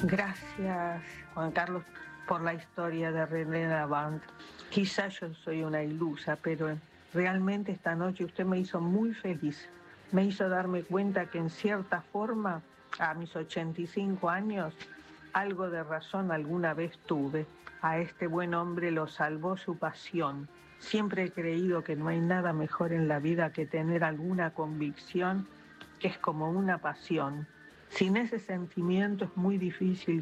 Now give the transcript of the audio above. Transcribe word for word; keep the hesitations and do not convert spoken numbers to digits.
Gracias, Juan Carlos, por la historia de René Lavand. Quizá yo soy una ilusa, pero realmente esta noche usted me hizo muy feliz. Me hizo darme cuenta que en cierta forma, a mis ochenta y cinco años, algo de razón alguna vez tuve. A este buen hombre lo salvó su pasión. Siempre he creído que no hay nada mejor en la vida que tener alguna convicción que es como una pasión. Sin ese sentimiento es muy difícil